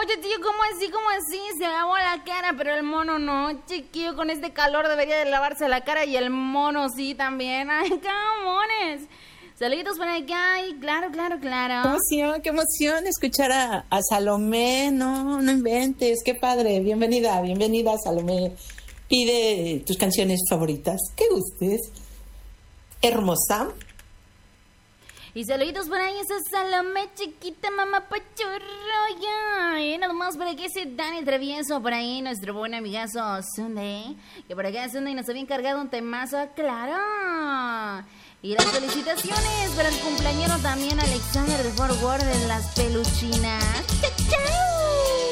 Oye, tío, ¿cómo así? Se lavó la cara, pero el mono no. Chiquillo, con este calor debería de lavarse la cara y el mono sí también. Ay, camones. Saluditos por acá y claro. Qué emoción escuchar a Salomé. No inventes, qué padre. Bienvenida, Salomé. Pide tus canciones favoritas, que gustes. Hermosa. Y saluditos por ahí, esa Salomé chiquita, mamá pachorro, ya. Y nada más por aquí ese Dani Travieso, por ahí nuestro buen amigazo Sunday, que por acá Sunday nos había encargado un temazo, claro. Y las felicitaciones para el cumpleañero también, Alexander de Fort Worth de las peluchinas. ¡Chao!